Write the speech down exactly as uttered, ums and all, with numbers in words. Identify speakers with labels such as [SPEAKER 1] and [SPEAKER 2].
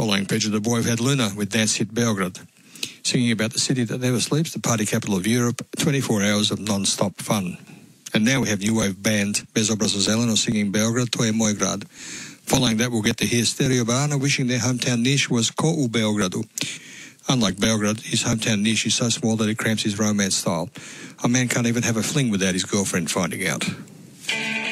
[SPEAKER 1] Following Pedro the Boy, we've had Luna with dance hit Belgrade, singing about the city that never sleeps, the party capital of Europe, twenty-four hours of non-stop fun. And now we have new wave band Bezobra Zeleno singing Belgrade, To je moj grad. Following that, we'll get to hear Stereo Bana wishing their hometown niche was Ko u Beogradu. Unlike Belgrade, his hometown niche is so small that it cramps his romance style. A man can't even have a fling without his girlfriend finding out.